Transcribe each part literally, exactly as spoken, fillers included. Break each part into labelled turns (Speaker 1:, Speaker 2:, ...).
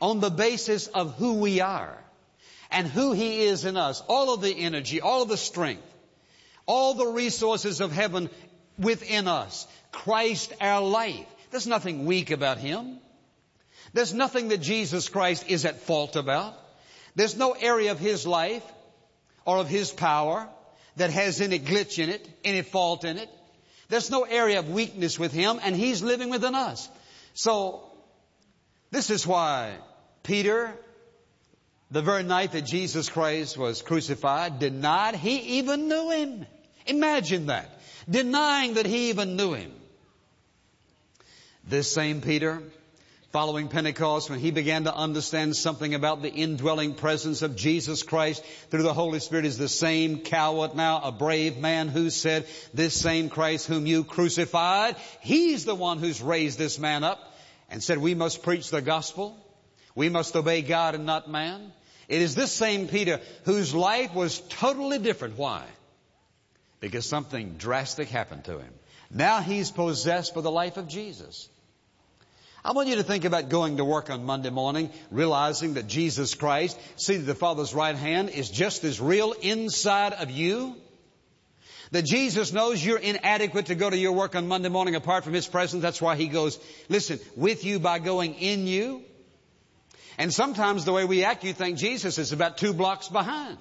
Speaker 1: on the basis of who we are and who He is in us. All of the energy, all of the strength, all the resources of heaven within us. Christ our life. There's nothing weak about Him. There's nothing that Jesus Christ is at fault about. There's no area of His life or of His power that has any glitch in it, any fault in it. There's no area of weakness with Him, and He's living within us. So, this is why Peter, the very night that Jesus Christ was crucified, denied he even knew Him. Imagine that. Denying that he even knew Him. This same Peter, following Pentecost, when he began to understand something about the indwelling presence of Jesus Christ through the Holy Spirit, is the same coward now, a brave man who said, this same Christ whom you crucified, He's the one who's raised this man up, and said we must preach the gospel. We must obey God and not man. It is this same Peter whose life was totally different. Why? Because something drastic happened to him. Now he's possessed for the life of Jesus. I want you to think about going to work on Monday morning, realizing that Jesus Christ, seated at the Father's right hand, is just as real inside of you. That Jesus knows you're inadequate to go to your work on Monday morning apart from His presence. That's why He goes, listen, with you by going in you. And sometimes the way we act, you think Jesus is about two blocks behind.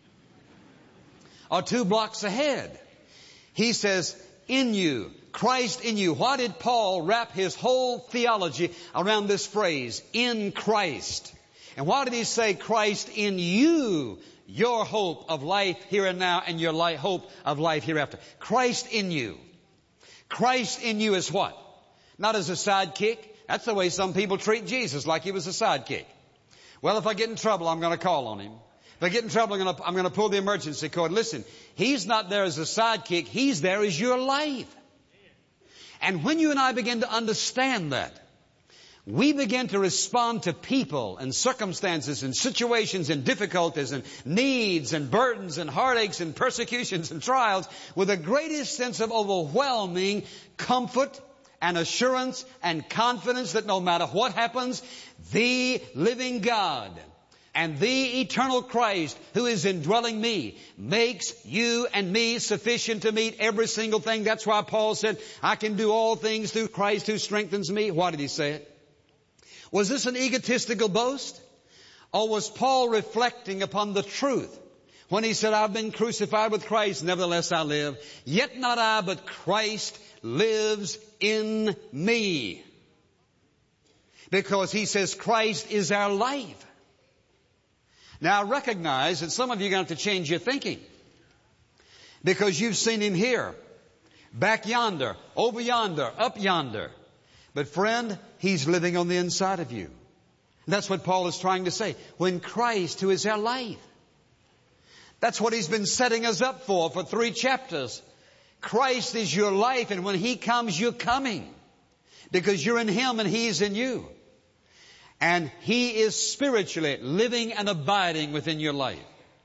Speaker 1: Or two blocks ahead. He says, in you. Christ in you. Why did Paul wrap his whole theology around this phrase, in Christ? And why did he say Christ in you, your hope of life here and now and your life, hope of life hereafter? Christ in you. Christ in you is what? Not as a sidekick. That's the way some people treat Jesus, like He was a sidekick. Well, if I get in trouble, I'm going to call on Him. If I get in trouble, I'm going to, I'm going to pull the emergency cord. Listen, He's not there as a sidekick. He's there as your life. And when you and I begin to understand that, we begin to respond to people and circumstances and situations and difficulties and needs and burdens and heartaches and persecutions and trials with the greatest sense of overwhelming comfort and assurance and confidence that no matter what happens, the living God and the eternal Christ who is indwelling me makes you and me sufficient to meet every single thing. That's why Paul said, I can do all things through Christ who strengthens me. Why did he say it? Was this an egotistical boast? Or was Paul reflecting upon the truth when he said, I've been crucified with Christ, nevertheless I live. Yet not I, but Christ lives in me. Because he says Christ is our life. Now I recognize that some of you are going to have to change your thinking. Because you've seen Him here, back yonder, over yonder, up yonder. But friend, He's living on the inside of you. And that's what Paul is trying to say. When Christ, who is our life. That's what he's been setting us up for, for three chapters. Christ is your life, and when He comes, you're coming. Because you're in Him and He's in you. And He is spiritually living and abiding within your life.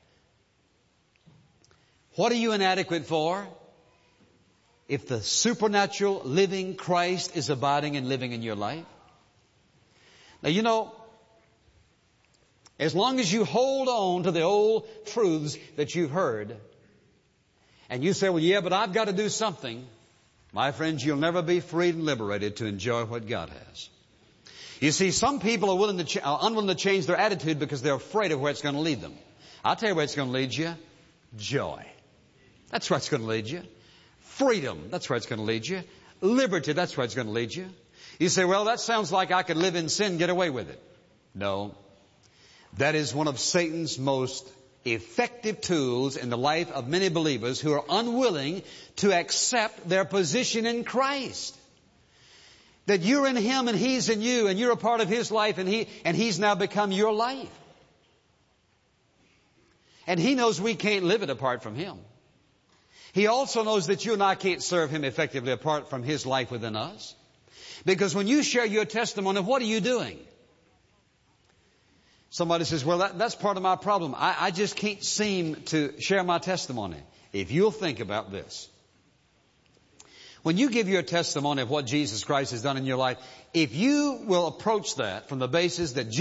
Speaker 1: What are you inadequate for? If the supernatural living Christ is abiding and living in your life. Now you know, as long as you hold on to the old truths that you've heard, and you say, well, yeah, but I've got to do something. My friends, you'll never be freed and liberated to enjoy what God has. You see, some people are willing to ch- are unwilling to change their attitude because they're afraid of where it's going to lead them. I'll tell you where it's going to lead you. Joy. That's where it's going to lead you. Freedom. That's where it's going to lead you. Liberty. That's where it's going to lead you. You say, well, that sounds like I could live in sin and get away with it. No. That is one of Satan's most effective tools in the life of many believers who are unwilling to accept their position in Christ. That you're in Him and He's in you, and you're a part of His life, and He and He's now become your life. And He knows we can't live it apart from Him. He also knows that you and I can't serve Him effectively apart from His life within us. Because when you share your testimony, what are you doing? Somebody says, well, that, that's part of my problem. I, I just can't seem to share my testimony. If you'll think about this. When you give your testimony of what Jesus Christ has done in your life, if you will approach that from the basis that Jesus